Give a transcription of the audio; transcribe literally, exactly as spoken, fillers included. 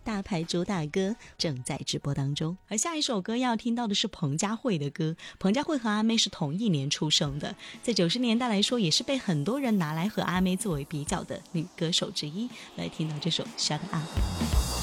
大牌主打歌正在直播当中。而下一首歌要听到的是彭佳慧的歌。彭佳慧和阿妹是同一年出生的，在九十年代来说也是被很多人拿来和阿妹作为比较的女歌手之一。来听到这首 Shut Up。